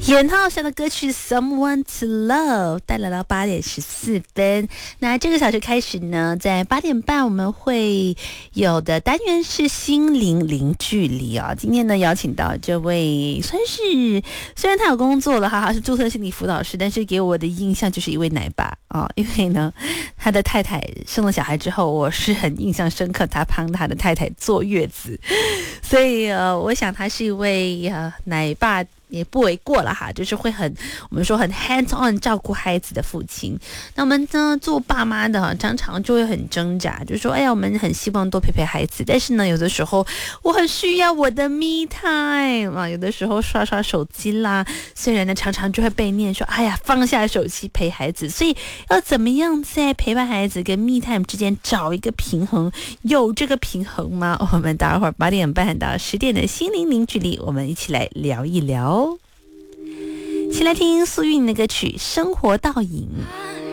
演浩翔的歌曲 Someone to Love 带来到8点14分。那这个小时开始呢，在8点半我们会有的单元是心灵零距离啊。今天呢邀请到这位虽然他有工作了哈，他是注册心理辅导师，但是给我的印象就是一位奶爸啊。因为呢他的太太生了小孩之后，我是很印象深刻，他帮他的太太坐月子，所以我想他是一位奶爸也不为过了哈，就是会我们说很 hands on 照顾孩子的父亲。那我们呢做爸妈的常常就会很挣扎，就说哎呀，我们很希望多陪陪孩子，但是呢有的时候我很需要我的 me time 啊，有的时候刷刷手机啦，虽然呢常常就会被念说哎呀放下手机陪孩子，所以要怎么样在陪伴孩子跟 me time 之间找一个平衡，有这个平衡吗？我们待会儿8点半到10点的心灵零距离，我们一起来聊一聊。先来听苏韵的歌曲《生活倒影》。